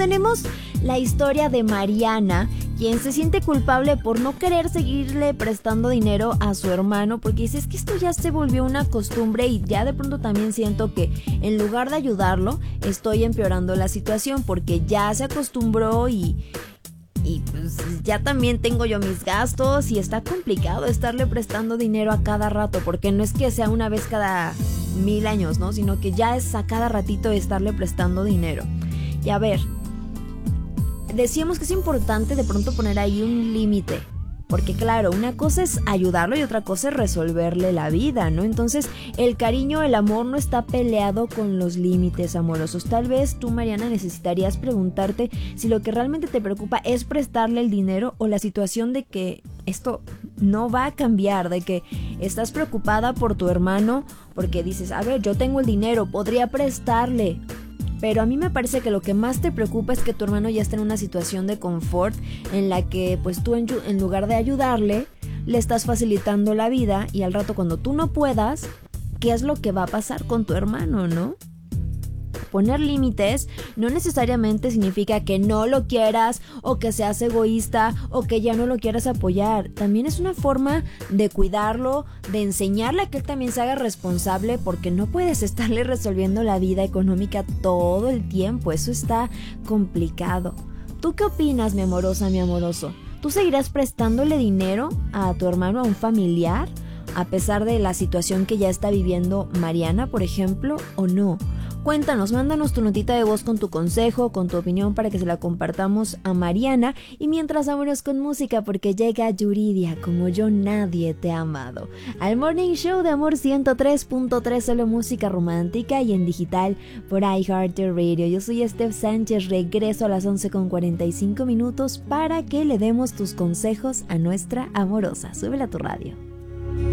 tenemos la historia de Mariana, quien se siente culpable por no querer seguirle prestando dinero a su hermano, porque dice, es que esto ya se volvió una costumbre y ya de pronto también siento que en lugar de ayudarlo, estoy empeorando la situación porque ya se acostumbró y pues ya también tengo yo mis gastos y está complicado estarle prestando dinero a cada rato, porque no es que sea una vez cada 1000 años, ¿no? Sino que ya es a cada ratito estarle prestando dinero. Y a ver, decíamos que es importante de pronto poner ahí un límite, porque claro, una cosa es ayudarlo y otra cosa es resolverle la vida, ¿no? Entonces, el cariño, el amor no está peleado con los límites amorosos. Tal vez tú, Mariana, necesitarías preguntarte si lo que realmente te preocupa es prestarle el dinero o la situación de que esto no va a cambiar, de que estás preocupada por tu hermano porque dices, a ver, yo tengo el dinero, podría prestarle. Pero a mí me parece que lo que más te preocupa es que tu hermano ya está en una situación de confort en la que pues tú en lugar de ayudarle, le estás facilitando la vida y al rato cuando tú no puedas, ¿qué es lo que va a pasar con tu hermano, no? Poner límites no necesariamente significa que no lo quieras o que seas egoísta o que ya no lo quieras apoyar. También es una forma de cuidarlo, de enseñarle a que él también se haga responsable, porque no puedes estarle resolviendo la vida económica todo el tiempo. Eso está complicado. ¿Tú qué opinas, mi amorosa, mi amoroso? ¿Tú seguirás prestándole dinero a tu hermano, a un familiar, a pesar de la situación que ya está viviendo Mariana, por ejemplo, o no? Cuéntanos, mándanos tu notita de voz con tu consejo, con tu opinión para que se la compartamos a Mariana. Y mientras, vámonos con música porque llega Yuridia, como yo nadie te ha amado. Al Morning Show de Amor 103.3, solo música romántica y en digital por iHeartRadio. Yo soy Steph Sánchez, regreso a las 11:45 para que le demos tus consejos a nuestra amorosa. Súbela a tu radio.